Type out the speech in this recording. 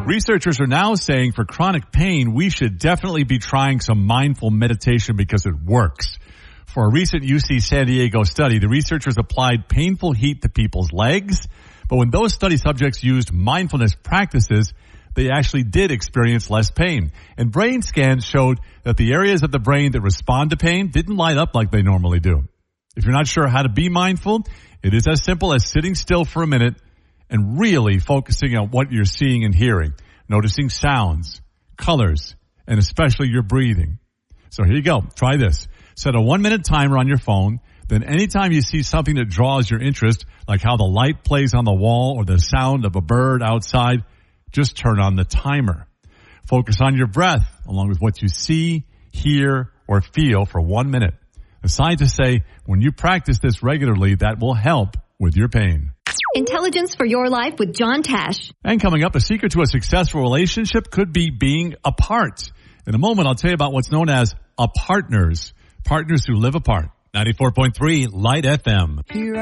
Researchers are now saying for chronic pain, we should definitely be trying some mindful meditation because it works. For a recent UC San Diego study, the researchers applied painful heat to people's legs, but when those study subjects used mindfulness practices, they actually did experience less pain. And brain scans showed that the areas of the brain that respond to pain didn't light up like they normally do. If you're not sure how to be mindful, it is as simple as sitting still for a minute and really focusing on what you're seeing and hearing, noticing sounds, colors, and especially your breathing. So here you go. Try this. Set a 1-minute timer on your phone. Then anytime you see something that draws your interest, like how the light plays on the wall or the sound of a bird outside, just turn on the timer. Focus on your breath along with what you see, hear, or feel for 1 minute. The scientists say when you practice this regularly, that will help with your pain. Intelligence for your life with John Tesh. And coming up, a secret to a successful relationship could be being apart. In a moment, I'll tell you about what's known as partners who live apart. 94.3 Light FM.